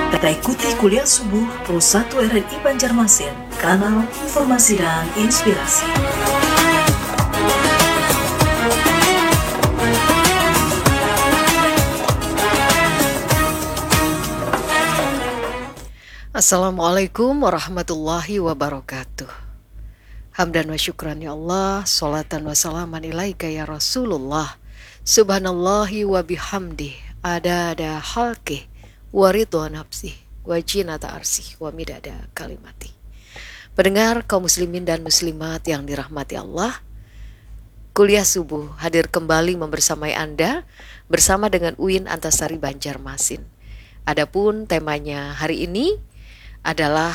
Kita ikuti kuliah subuh Pro 1 RRI Banjarmasin, kanal informasi dan inspirasi. Assalamualaikum warahmatullahi wabarakatuh. Hamdan wa syukran ya Allah, salatan wa salaman ilaika ya Rasulullah. Subhanallahi wa bihamdih, ada halqih wa ridha nafsih wa jinata arsih wa midada kalimati. Pendengar kaum muslimin dan muslimat yang dirahmati Allah, kuliah subuh hadir kembali membersamai Anda bersama dengan UIN Antasari Banjarmasin. Adapun temanya hari ini adalah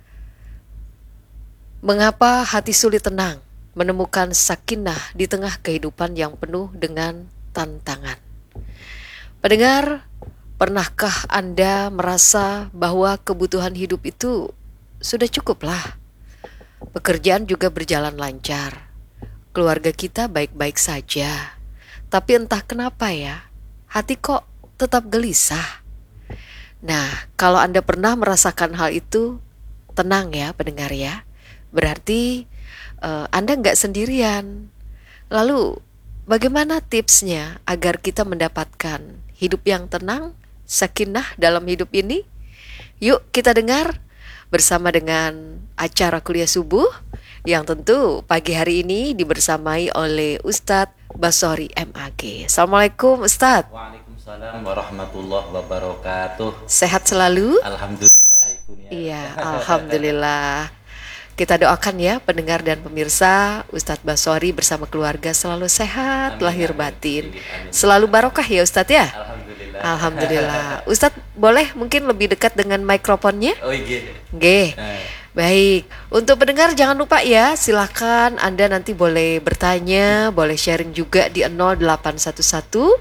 mengapa hati sulit tenang, menemukan sakinah di tengah kehidupan yang penuh dengan tantangan. Pendengar, pernahkah Anda merasa bahwa kebutuhan hidup itu sudah cukuplah? Pekerjaan juga berjalan lancar, keluarga kita baik-baik saja, tapi entah kenapa ya, hati kok tetap gelisah. Nah, kalau Anda pernah merasakan hal itu, tenang ya pendengar ya. Berarti Anda nggak sendirian. Lalu, bagaimana tipsnya agar kita mendapatkan hidup yang tenang, sakinah dalam hidup ini? Yuk kita dengar bersama dengan acara kuliah subuh yang tentu pagi hari ini dibersamai oleh Ustadz Basori MAG. Assalamualaikum Ustadz. Waalaikumsalam warahmatullahi wabarakatuh. Sehat selalu? Alhamdulillah ibunya. Iya, alhamdulillah. Kita doakan ya pendengar dan pemirsa, Ustadz Basori bersama keluarga selalu sehat, Amin, lahir amin, batin. amin. Selalu barokah ya Ustadz ya? Alhamdulillah. Alhamdulillah. Ustadz boleh mungkin lebih dekat dengan mikrofonnya? Oh iya. Oke. Baik, untuk pendengar jangan lupa ya, silakan Anda nanti boleh bertanya, boleh sharing juga di 0811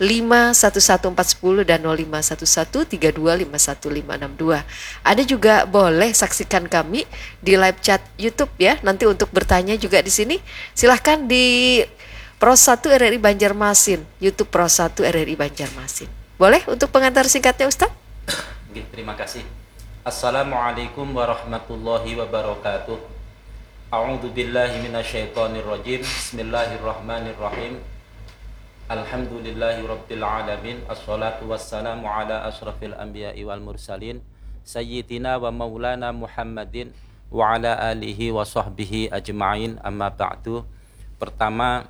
511410 dan 0511 3251562. Ada juga boleh saksikan kami di live chat YouTube ya. Nanti untuk bertanya juga di sini, silahkan di Pro 1 RRI Banjarmasin, YouTube Pro 1 RRI Banjarmasin. Boleh untuk pengantar singkatnya Ustaz? Oke, terima kasih. Assalamualaikum warahmatullahi wabarakatuh. A'udzu billahi minasyaitonir rajim. Bismillahirrahmanirrahim. Alhamdulillahi rabbil alamin. Assalatu wassalamu ala asyrafil anbiya'i wal mursalin sayyidina wa maulana Muhammadin wa ala alihi wa sahbihi ajma'in. Amma ba'du. Pertama,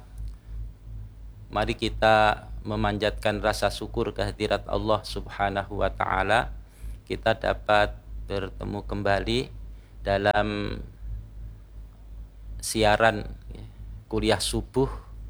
mari kita memanjatkan rasa syukur kehadirat Allah Subhanahu wa taala. Kita dapat bertemu kembali dalam siaran kuliah subuh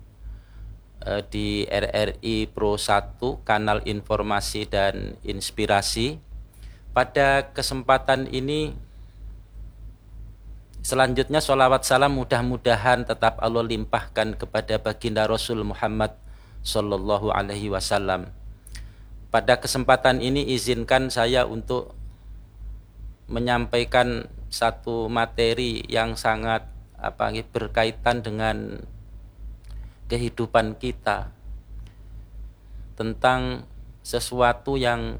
di RRI Pro 1, kanal informasi dan inspirasi. Pada kesempatan ini selanjutnya sholawat salam mudah-mudahan tetap Allah limpahkan kepada baginda Rasul Muhammad Sallallahu Alaihi Wasallam. Pada kesempatan ini izinkan saya untuk menyampaikan satu materi yang sangat berkaitan dengan kehidupan kita, tentang sesuatu yang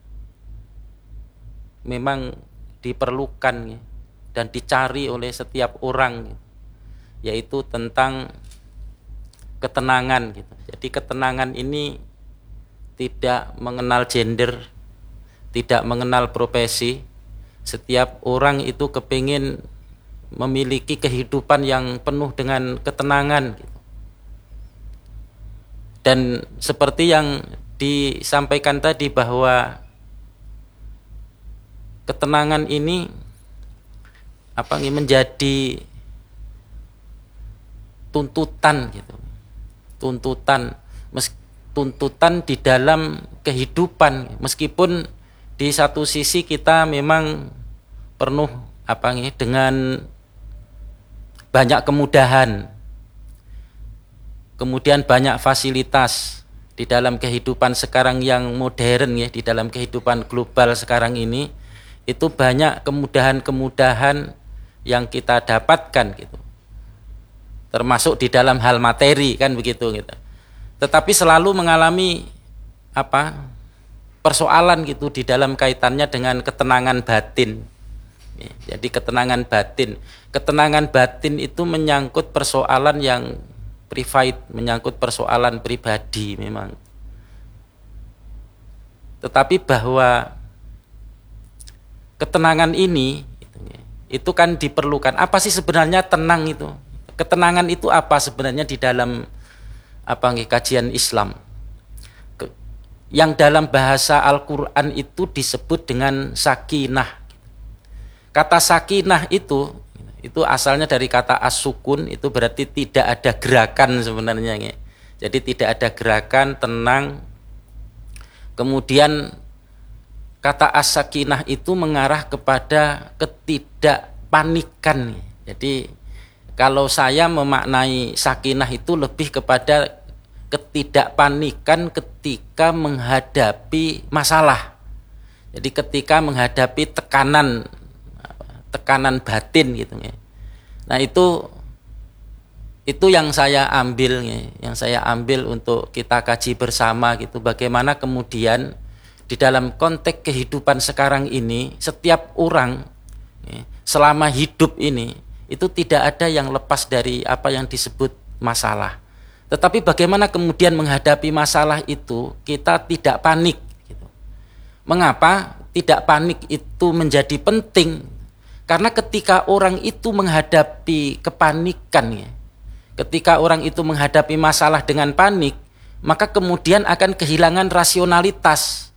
memang diperlukan dan dicari oleh setiap orang, yaitu tentang ketenangan gitu. Jadi ketenangan ini tidak mengenal gender, tidak mengenal profesi. Setiap orang itu kepingin memiliki kehidupan yang penuh dengan ketenangan gitu. Dan seperti yang disampaikan tadi bahwa ketenangan ini menjadi tuntutan gitu. Tuntutan di dalam kehidupan, meskipun di satu sisi kita memang penuh dengan banyak kemudahan, kemudian banyak fasilitas di dalam kehidupan sekarang yang modern ya, di dalam kehidupan global sekarang ini, itu banyak kemudahan-kemudahan yang kita dapatkan gitu, termasuk di dalam hal materi kan begitu gitu. Tetapi selalu mengalami persoalan gitu di dalam kaitannya dengan ketenangan batin. Jadi ketenangan batin itu menyangkut persoalan yang private, menyangkut persoalan pribadi memang. Tetapi bahwa ketenangan ini itu kan diperlukan. Apa sih sebenarnya tenang itu? Ketenangan itu apa sebenarnya di dalam kajian Islam? Yang dalam bahasa Al-Quran itu disebut dengan sakinah. Kata sakinah itu asalnya dari kata as-sukun, itu berarti tidak ada gerakan sebenarnya. Jadi tidak ada gerakan, tenang. Kemudian kata as-sakinah itu mengarah kepada ketidakpanikan. Jadi kalau saya memaknai sakinah itu lebih kepada ketidakpanikan ketika menghadapi masalah. Jadi ketika menghadapi tekanan batin gitu. Nah itu yang saya ambil, untuk kita kaji bersama gitu. Bagaimana kemudian di dalam konteks kehidupan sekarang ini setiap orang selama hidup ini itu tidak ada yang lepas dari apa yang disebut masalah. Tetapi bagaimana kemudian menghadapi masalah itu kita tidak panik gitu. Mengapa tidak panik itu menjadi penting? Karena ketika orang itu menghadapi kepanikan, ketika orang itu menghadapi masalah dengan panik, maka kemudian akan kehilangan rasionalitas.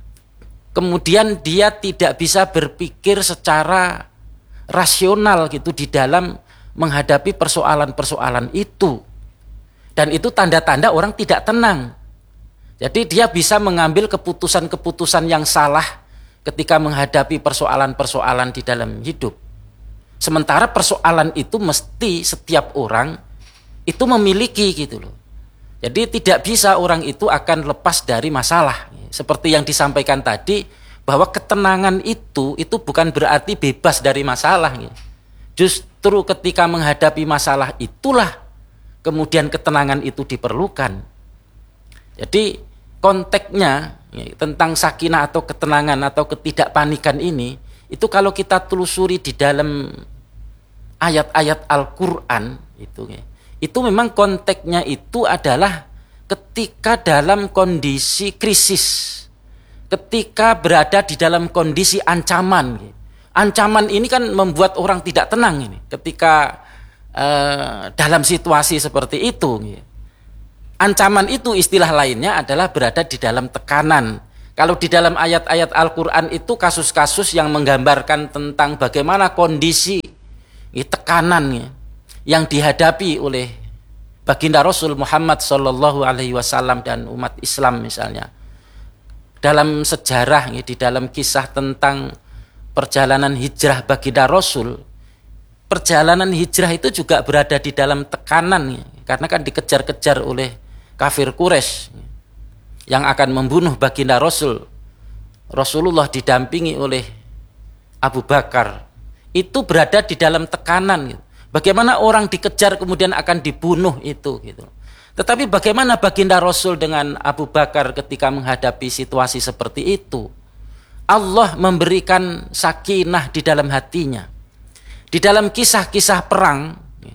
Kemudian dia tidak bisa berpikir secara rasional gitu di dalam menghadapi persoalan-persoalan itu. Dan itu tanda-tanda orang tidak tenang. Jadi dia bisa mengambil keputusan-keputusan yang salah ketika menghadapi persoalan-persoalan di dalam hidup. Sementara persoalan itu mesti setiap orang itu memiliki gitu loh. Jadi tidak bisa orang itu akan lepas dari masalah. Seperti yang disampaikan tadi, bahwa ketenangan itu bukan berarti bebas dari masalah. Justru ketika menghadapi masalah itulah kemudian ketenangan itu diperlukan. Jadi konteksnya tentang sakinah atau ketenangan atau ketidakpanikan ini, itu kalau kita telusuri di dalam ayat-ayat Al-Quran itu memang konteksnya itu adalah ketika dalam kondisi krisis, ketika berada di dalam kondisi ancaman. Ancaman ini kan membuat orang tidak tenang ini ketika dalam situasi seperti itu. Ancaman itu istilah lainnya adalah berada di dalam tekanan. Kalau di dalam ayat-ayat Al-Quran itu kasus-kasus yang menggambarkan tentang bagaimana kondisi tekanan yang dihadapi oleh baginda Rasul Muhammad SAW dan umat Islam misalnya. Dalam sejarah, di dalam kisah tentang perjalanan hijrah baginda Rasul, perjalanan hijrah itu juga berada di dalam tekanan, karena kan dikejar-kejar oleh kafir Quraisy yang akan membunuh baginda Rasul. Rasulullah didampingi oleh Abu Bakar, itu berada di dalam tekanan. Bagaimana orang dikejar kemudian akan dibunuh itu gitu. Tetapi bagaimana baginda Rasul dengan Abu Bakar ketika menghadapi situasi seperti itu? Allah memberikan sakinah di dalam hatinya. Di dalam kisah-kisah perang,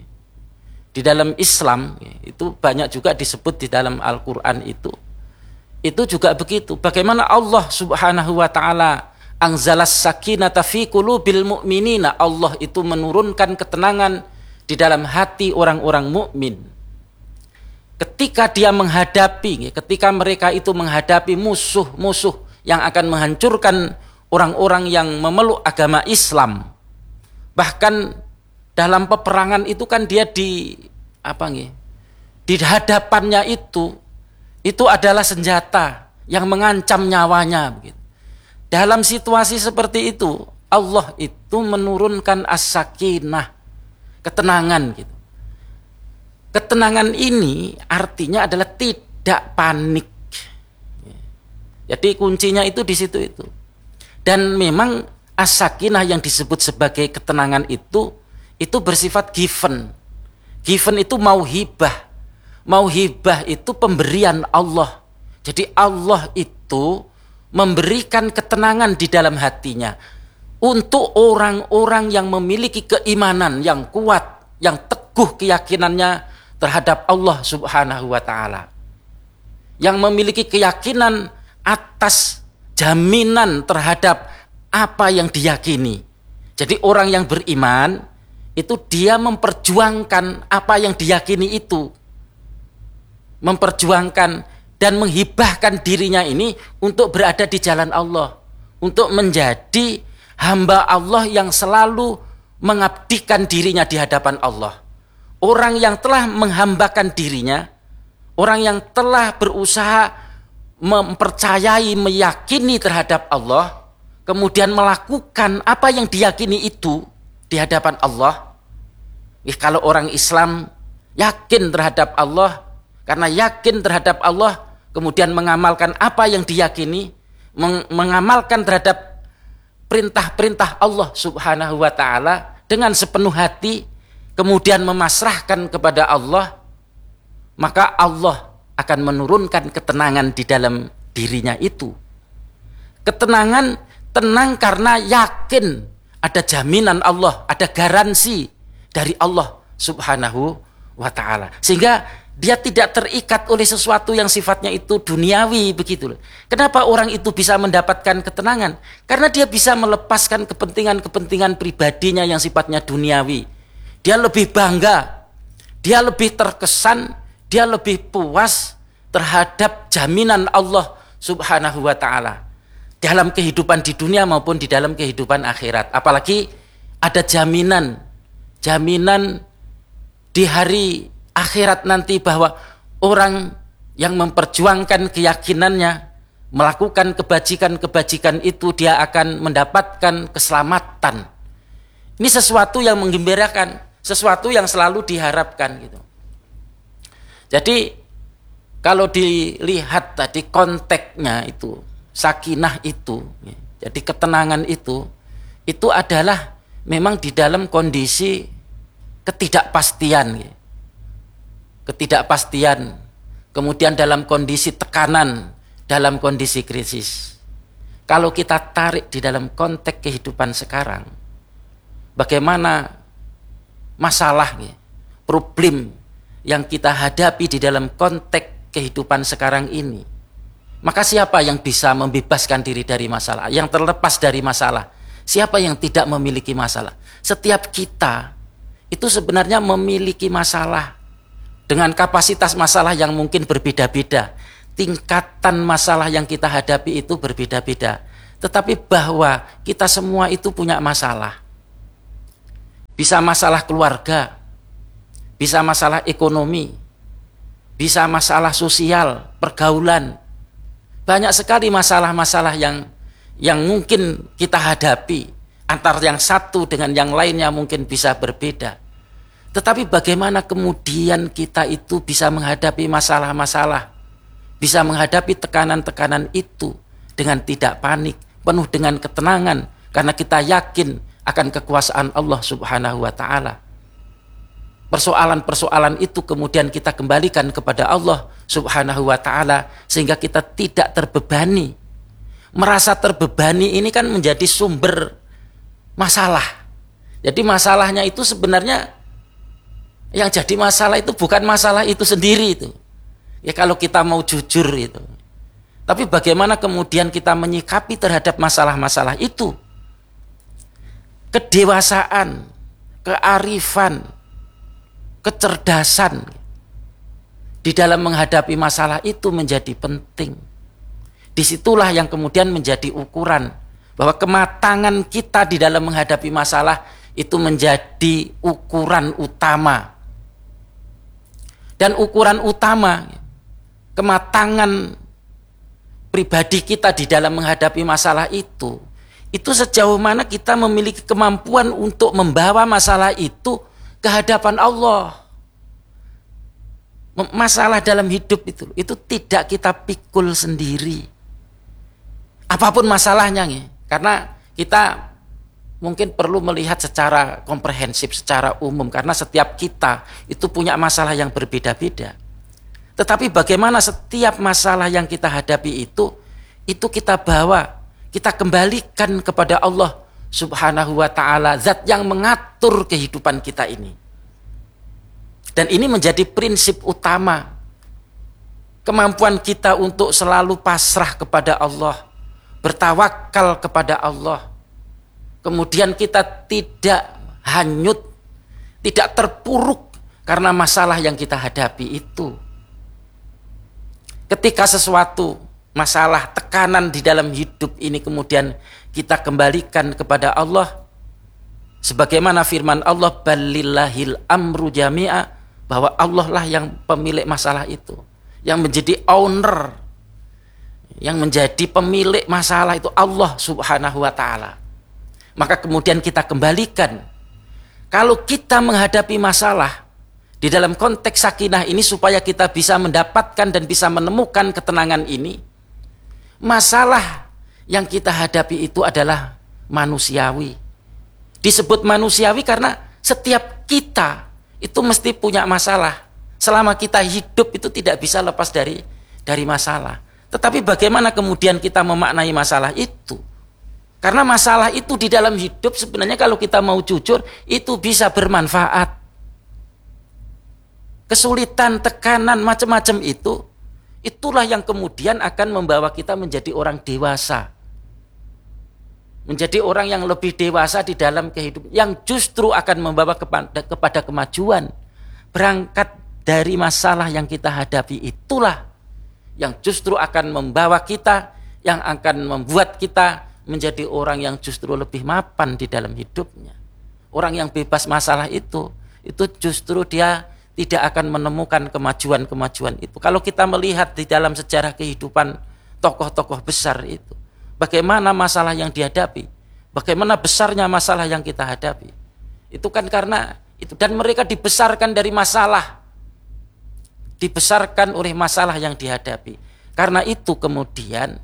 di dalam Islam, itu banyak juga disebut di dalam Al-Quran itu juga begitu. Bagaimana Allah subhanahu wa ta'ala anzalas sakinata fi qulubil mu'minina, Allah itu menurunkan ketenangan di dalam hati orang-orang mukmin. Ketika ketika mereka itu menghadapi musuh-musuh yang akan menghancurkan orang-orang yang memeluk agama Islam. Bahkan dalam peperangan itu kan dia di hadapannya itu adalah senjata yang mengancam nyawanya begitu. Dalam situasi seperti itu Allah itu menurunkan as-sakinah, ketenangan gitu. Ketenangan ini artinya adalah tidak panik. Jadi kuncinya itu di situ itu. Dan memang as-sakinah yang disebut sebagai ketenangan itu bersifat given. Given itu mauhibah. Mauhibah itu pemberian Allah. Jadi Allah itu memberikan ketenangan di dalam hatinya untuk orang-orang yang memiliki keimanan yang kuat, yang teguh keyakinannya terhadap Allah Subhanahu wa taala. Yang memiliki keyakinan atas jaminan terhadap apa yang diyakini. Jadi orang yang beriman itu dia memperjuangkan apa yang diyakini itu. Memperjuangkan dan menghibahkan dirinya ini untuk berada di jalan Allah. Untuk menjadi hamba Allah yang selalu mengabdikan dirinya di hadapan Allah. Orang yang telah menghambakan dirinya, orang yang telah berusaha mempercayai, meyakini terhadap Allah, kemudian melakukan apa yang diyakini itu di hadapan Allah. Kalau orang Islam yakin terhadap Allah, karena yakin terhadap Allah, kemudian mengamalkan apa yang diyakini, mengamalkan terhadap perintah-perintah Allah Subhanahu wa taala dengan sepenuh hati, kemudian memasrahkan kepada Allah, maka Allah akan menurunkan ketenangan di dalam dirinya itu. Ketenangan, tenang karena yakin ada jaminan Allah, ada garansi dari Allah Subhanahu wa taala. Sehingga dia tidak terikat oleh sesuatu yang sifatnya itu duniawi begitu. Kenapa orang itu bisa mendapatkan ketenangan? Karena dia bisa melepaskan kepentingan-kepentingan pribadinya yang sifatnya duniawi. Dia lebih bangga, dia lebih terkesan, dia lebih puas terhadap jaminan Allah Subhanahu wa taala dalam kehidupan di dunia maupun di dalam kehidupan akhirat. Apalagi ada jaminan di hari akhirat nanti bahwa orang yang memperjuangkan keyakinannya, melakukan kebajikan-kebajikan itu, dia akan mendapatkan keselamatan. Ini sesuatu yang menggembirakan, sesuatu yang selalu diharapkan gitu. Jadi kalau dilihat tadi konteksnya itu, sakinah itu, jadi ketenangan itu adalah memang di dalam kondisi ketidakpastian, kemudian dalam kondisi tekanan, dalam kondisi krisis. Kalau kita tarik di dalam konteks kehidupan sekarang, bagaimana masalah, problem yang kita hadapi di dalam konteks kehidupan sekarang ini, maka siapa yang bisa membebaskan diri dari masalah, yang terlepas dari masalah? Siapa yang tidak memiliki masalah? Setiap kita itu sebenarnya memiliki masalah dengan kapasitas masalah yang mungkin berbeda-beda. Tingkatan masalah yang kita hadapi itu berbeda-beda. Tetapi bahwa kita semua itu punya masalah. Bisa masalah keluarga, bisa masalah ekonomi, bisa masalah sosial, pergaulan. Banyak sekali masalah-masalah yang mungkin kita hadapi. Antara yang satu dengan yang lainnya mungkin bisa berbeda. Tetapi bagaimana kemudian kita itu bisa menghadapi masalah-masalah, bisa menghadapi tekanan-tekanan itu dengan tidak panik, penuh dengan ketenangan, karena kita yakin akan kekuasaan Allah Subhanahu wa taala. Persoalan-persoalan itu kemudian kita kembalikan kepada Allah Subhanahu wa taala sehingga kita tidak terbebani. Merasa terbebani ini kan menjadi sumber masalah. Jadi masalahnya itu sebenarnya yang jadi masalah itu bukan masalah itu sendiri itu. Ya kalau kita mau jujur itu. Tapi bagaimana kemudian kita menyikapi terhadap masalah-masalah itu? Kedewasaan, kearifan, kecerdasan di dalam menghadapi masalah itu menjadi penting. Disitulah yang kemudian menjadi ukuran bahwa kematangan kita di dalam menghadapi masalah itu menjadi ukuran utama. Dan ukuran utama kematangan pribadi kita di dalam menghadapi masalah itu sejauh mana kita memiliki kemampuan untuk membawa masalah itu ke hadapan Allah. Masalah dalam hidup itu tidak kita pikul sendiri. Apapun masalahnya, karena kita mungkin perlu melihat secara komprehensif, secara umum, karena setiap kita itu punya masalah yang berbeda-beda. Tetapi bagaimana setiap masalah yang kita hadapi itu itu kita bawa, kita kembalikan kepada Allah Subhanahu wa ta'ala, zat yang mengatur kehidupan kita ini. Dan ini menjadi prinsip utama kemampuan kita untuk selalu pasrah kepada Allah, bertawakal kepada Allah. Kemudian kita tidak hanyut, tidak terpuruk karena masalah yang kita hadapi itu. Ketika sesuatu masalah, tekanan di dalam hidup ini kemudian kita kembalikan kepada Allah, sebagaimana firman Allah, balillahil amru jami'a, bahwa Allah lah yang pemilik masalah itu, yang menjadi owner, yang menjadi pemilik masalah itu Allah Subhanahu wa ta'ala. Maka kemudian kita kembalikan. Kalau kita menghadapi masalah di dalam konteks sakinah ini, supaya kita bisa mendapatkan dan bisa menemukan ketenangan ini, masalah yang kita hadapi itu adalah manusiawi. Disebut manusiawi karena setiap kita itu mesti punya masalah. Selama kita hidup itu tidak bisa lepas dari masalah. Tetapi bagaimana kemudian kita memaknai masalah itu? Karena masalah itu di dalam hidup sebenarnya kalau kita mau jujur itu bisa bermanfaat. Kesulitan, tekanan, macam-macam itu, itulah yang kemudian akan membawa kita menjadi orang dewasa. Menjadi orang yang lebih dewasa di dalam kehidupan, yang justru akan membawa kepada kemajuan. Berangkat dari masalah yang kita hadapi itulah yang justru akan membawa kita, yang akan membuat kita menjadi orang yang justru lebih mapan di dalam hidupnya. Orang yang bebas masalah itu justru dia tidak akan menemukan kemajuan-kemajuan itu. Kalau kita melihat di dalam sejarah kehidupan tokoh-tokoh besar itu, bagaimana masalah yang dihadapi, bagaimana besarnya masalah yang kita hadapi, itu kan karena itu, dan mereka dibesarkan dari masalah, dibesarkan oleh masalah yang dihadapi. Karena itu kemudian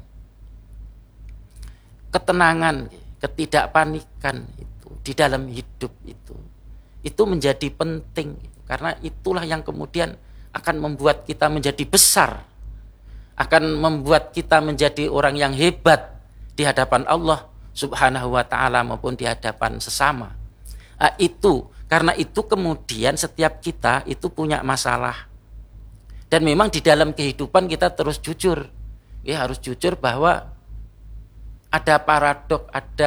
ketenangan, ketidakpanikan itu di dalam hidup itu menjadi penting, karena itulah yang kemudian akan membuat kita menjadi besar, akan membuat kita menjadi orang yang hebat di hadapan Allah Subhanahu wa ta'ala maupun di hadapan sesama. Karena itu kemudian setiap kita itu punya masalah. Dan memang di dalam kehidupan kita terus jujur, ya harus jujur bahwa ada paradok,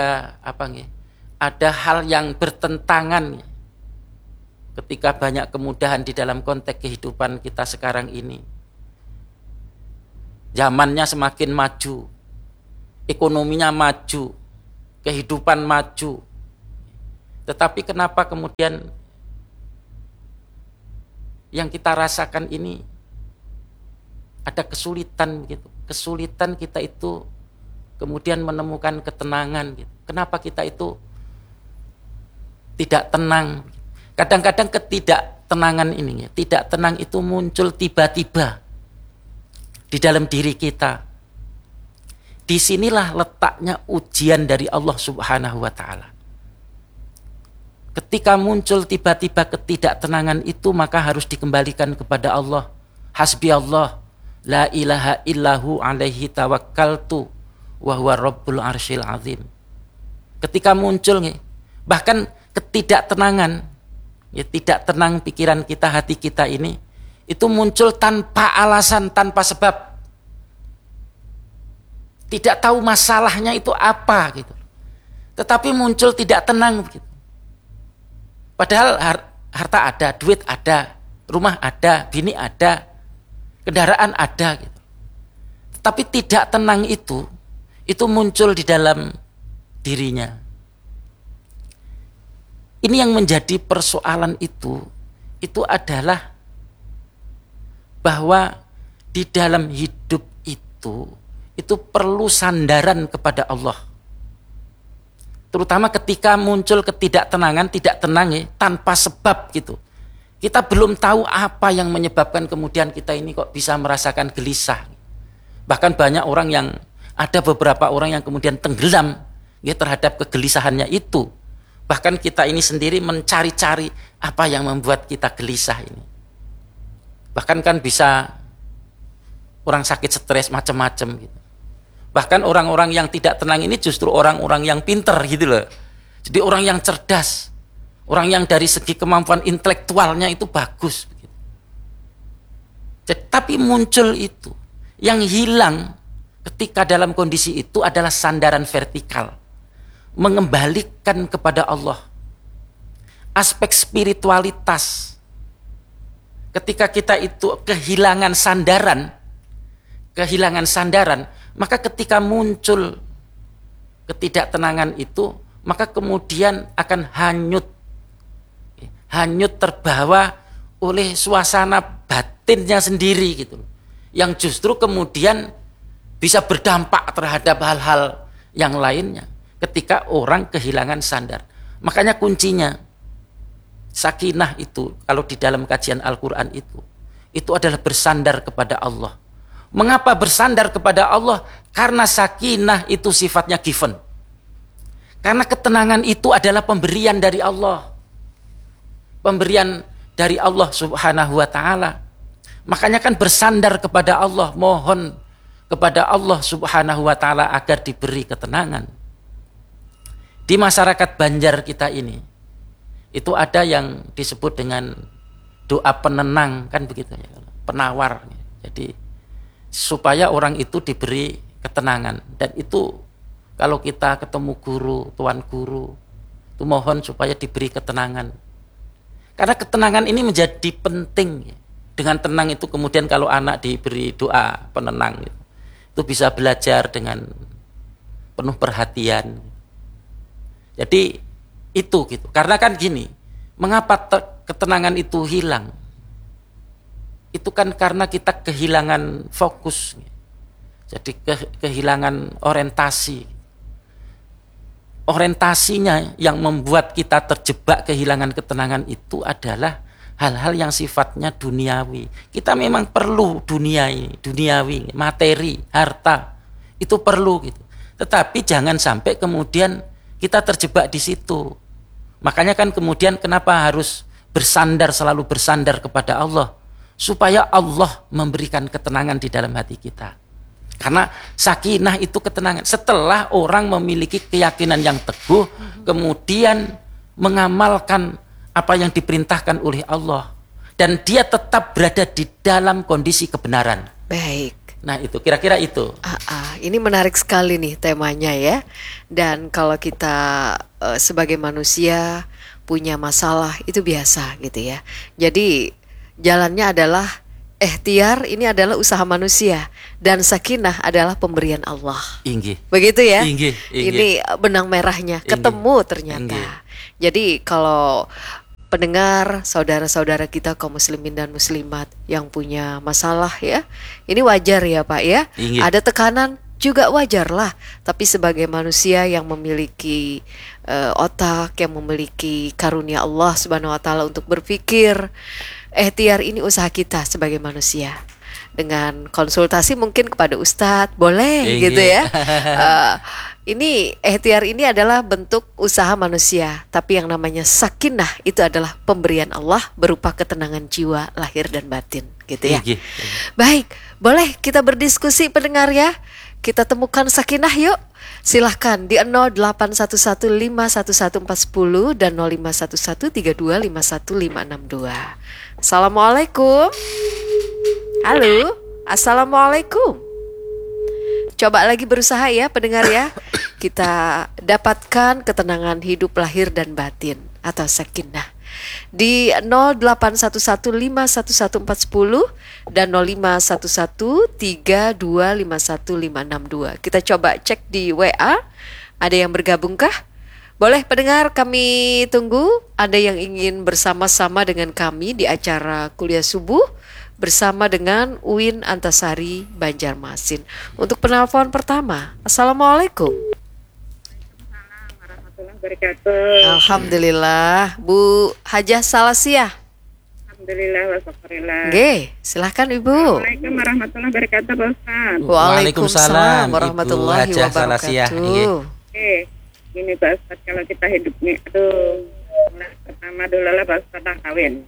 ada hal yang bertentangan ketika banyak kemudahan di dalam konteks kehidupan kita sekarang ini. Zamannya semakin maju, ekonominya maju, kehidupan maju. Tetapi kenapa kemudian yang kita rasakan ini ada kesulitan gitu. Kesulitan kita itu kemudian menemukan ketenangan gitu. Kenapa kita itu tidak tenang? Kadang-kadang ketidaktenangan ini, tidak tenang itu muncul tiba-tiba di dalam diri kita. Disinilah letaknya ujian dari Allah Subhanahu wa ta'ala. Ketika muncul tiba-tiba ketidaktenangan itu, maka harus dikembalikan kepada Allah. Hasbi Allah, la ilaha illahu alaihi tawakkaltu wa huwa rabbul arsyil azim. Ketika muncul bahkan ketidaktenangan, ya, tidak tenang pikiran kita, hati kita ini, itu muncul tanpa alasan, tanpa sebab. Tidak tahu masalahnya itu apa gitu. Tetapi muncul tidak tenang begitu. Padahal harta ada, duit ada, rumah ada, bini ada, kendaraan ada gitu. Tapi tidak tenang itu muncul di dalam dirinya. Ini yang menjadi persoalan itu adalah bahwa di dalam hidup itu perlu sandaran kepada Allah. Terutama ketika muncul ketidaktenangan, tidak tenang ya, tanpa sebab gitu. Kita belum tahu apa yang menyebabkan kemudian kita ini kok bisa merasakan gelisah. Bahkan banyak orang ada beberapa orang yang kemudian tenggelam ya, terhadap kegelisahannya itu. Bahkan kita ini sendiri mencari-cari apa yang membuat kita gelisah ini. Bahkan kan bisa orang sakit stres macam-macam gitu. Bahkan orang-orang yang tidak tenang ini justru orang-orang yang pinter gitu loh. Jadi orang yang cerdas, orang yang dari segi kemampuan intelektualnya itu bagus. Jadi, tapi muncul itu. Yang hilang ketika dalam kondisi itu adalah sandaran vertikal. Mengembalikan kepada Allah. Aspek spiritualitas. Ketika kita itu kehilangan sandaran, maka ketika muncul ketidaktenangan itu, maka kemudian akan hanyut terbawa oleh suasana batinnya sendiri gitu, yang justru kemudian bisa berdampak terhadap hal-hal yang lainnya ketika orang kehilangan sandar. Makanya kuncinya sakinah itu, kalau di dalam kajian Al-Quran itu adalah bersandar kepada Allah. Mengapa bersandar kepada Allah? Karena sakinah itu sifatnya given. Karena ketenangan itu adalah pemberian dari Allah. Pemberian dari Allah Subhanahu wa ta'ala. Makanya kan bersandar kepada Allah, mohon kepada Allah Subhanahu wa ta'ala agar diberi ketenangan. Di masyarakat Banjar kita ini, itu ada yang disebut dengan doa penenang, kan begitu ya, penawar. Jadi supaya orang itu diberi ketenangan. Dan itu kalau kita ketemu guru, tuan guru, itu mohon supaya diberi ketenangan. Karena ketenangan ini menjadi penting. Dengan tenang itu kemudian kalau anak diberi doa penenang, itu bisa belajar dengan penuh perhatian. Jadi itu gitu. Karena kan gini, mengapa ketenangan itu hilang? Itu kan karena kita kehilangan fokus. Jadi kehilangan orientasi. Orientasinya yang membuat kita terjebak kehilangan ketenangan itu adalah hal-hal yang sifatnya duniawi. Kita memang perlu duniawi, materi, harta. Itu perlu gitu. Tetapi jangan sampai kemudian kita terjebak di situ. Makanya kan kemudian kenapa harus selalu bersandar kepada Allah? Supaya Allah memberikan ketenangan di dalam hati kita. Karena sakinah itu ketenangan. Setelah orang memiliki keyakinan yang teguh, kemudian mengamalkan apa yang diperintahkan oleh Allah. Dan dia tetap berada di dalam kondisi kebenaran. Baik. Nah itu, kira-kira itu. Ini menarik sekali nih temanya ya. Dan kalau kita sebagai manusia punya masalah itu biasa gitu ya. Jadi jalannya adalah ikhtiar, ini adalah usaha manusia, dan sakinah adalah pemberian Allah. Inggih. Begitu ya. Inggih. Ini benang merahnya ketemu ternyata. Inggih. Jadi kalau pendengar, saudara-saudara kita kaum muslimin dan muslimat yang punya masalah ya, ini wajar ya Pak ya. Inggih. Ada tekanan juga wajar lah. Tapi sebagai manusia yang memiliki otak, yang memiliki karunia Allah Subhanahu wa taala untuk berpikir, ikhtiar ini usaha kita sebagai manusia. Dengan konsultasi mungkin kepada ustadz, boleh gitu ya. Ini ikhtiar ini adalah bentuk usaha manusia. Tapi yang namanya sakinah itu adalah pemberian Allah berupa ketenangan jiwa, lahir dan batin gitu ya. Baik, boleh kita berdiskusi pendengar ya. Kita temukan sakinah yuk. Silahkan di 081151140 dan 05113251562. Assalamualaikum. Halo, assalamualaikum. Coba lagi berusaha ya pendengar ya. Kita dapatkan ketenangan hidup lahir dan batin atau sakinah di 081151140 dan 05113251562. Kita coba cek di WA. Ada yang bergabungkah? Boleh pendengar, kami tunggu. Ada yang ingin bersama-sama dengan kami di acara kuliah subuh bersama dengan Uin Antasari Banjarmasin. Untuk penelpon pertama, Assalamualaikum. Alhamdulillah, Bu Hajah Salasiah. Alhamdulillah wasyukurillah. Oke, silahkan Ibu. Assalamualaikum warahmatullahi wabarakatuh, Pak Ustaz. Waalaikumsalam warahmatullahi Ibu Hajah Salasiah. wabarakatuh. Oke, ini Pak Ustaz, kalau kita hidupnya itu pertama dulu lah Pak Ustaz kawin.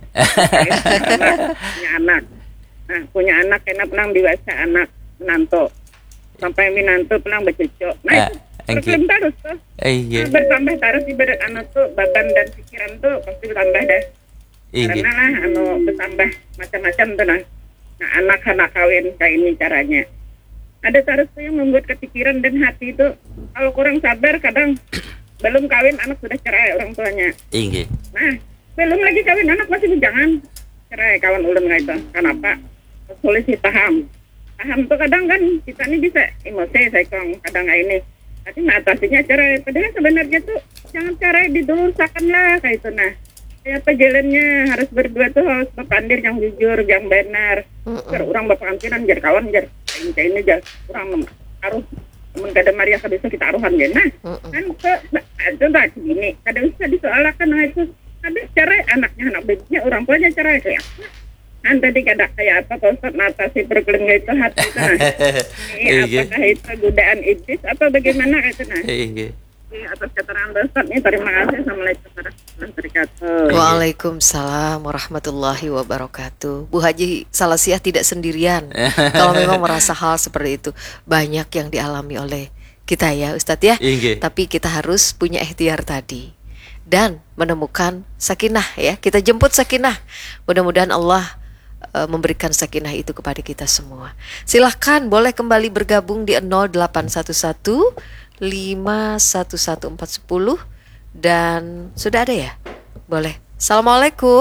Punya anak. Nah, punya anak enak nang diwasa anak menantu. sampai minantu pulang bercucuk. Nah itu problem terus tuh. Iya. Bertambah terus ibarat tuh beban dan pikiran tuh pasti bertambah deh. Karena lah bertambah macam-macam tuh nah anak-anak kawin kayak ini caranya. Ada terus tuh yang membuat kepikiran dan hati itu kalau kurang sabar kadang belum kawin anak sudah cerai orang tuanya. Iya. Nah belum lagi kawin anak masih jangan cerai kawan ulun itu. Kenapa? Solusi paham tuh kadang kan kita ini bisa emosi saya kadang ini tapi mengatasinya cerai. Padahal sebenarnya tuh jangan cerai didosakan lah kayak itu nah. Apa jalannya harus berdua tuh harus berpandir yang jujur, yang benar. Jar orang berpengampiran, jar kawan, jar ini jar orang harus mengkada Maria kabisa kita aruhan ya. Nah, kan itu tak gini. Kadang bisa disoalkan itu. Ada cerai anaknya, anak babynya orang tuanya cerai kayak apa? Kan tadi kadang kayak apa konsep natasi berkelinga itu hati itu nah. Apakah itu godaan iblis atau bagaimana itu nah? Atas keterangan Ustaz ini terima kasih. Assalamualaikum warahmatullahi wabarakatuh. Waalaikumsalam warahmatullahi wabarakatuh. Bu Haji Salasiah tidak sendirian. Kalau memang merasa hal seperti itu banyak yang dialami oleh kita ya Ustadz ya. Tapi kita harus punya ikhtiar tadi dan menemukan sakinah ya. Kita jemput sakinah. Mudah-mudahan Allah memberikan sakinah itu kepada kita semua. Silahkan boleh kembali bergabung di 0811 511410 dan sudah ada ya? Boleh. Assalamualaikum.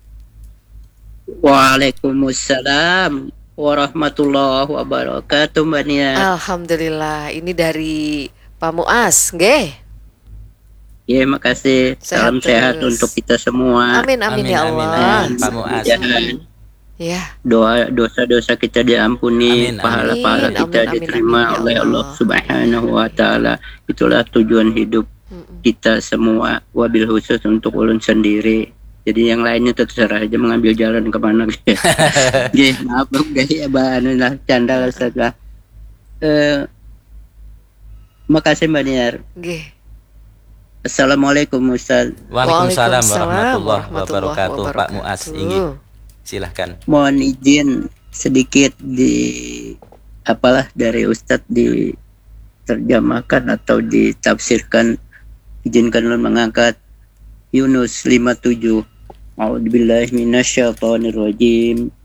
Waalaikumsalam warahmatullahi wabarakatuh Mbak Nia. Alhamdulillah. Ini dari Pak Muas, nggih. Ya, makasih. Salam sehat untuk kita semua. Amin ya Allah. Pak Muas. Ya. Dosa-dosa kita diampuni, pahala-pahala kita diterima oleh Allah Subhanahu wa taala. Itulah tujuan hidup kita semua, wabil khusus untuk ulun sendiri. Jadi yang lainnya terserah aja mengambil jalan kemana. Nggih, maaf guys ya bahan lah canda lah Ustaz lah. Makasih Mbak Niar. Nggih. Assalamualaikum Ustaz. Waalaikumsalam warahmatullahi wabarakatuh. Pak Muas ingin silahkan. Mohon izin sedikit dari Ustadz diterjemahkan atau ditafsirkan. Izinkan mengangkat Yunus 57. A'udzubillahi minasyaitonirrajim.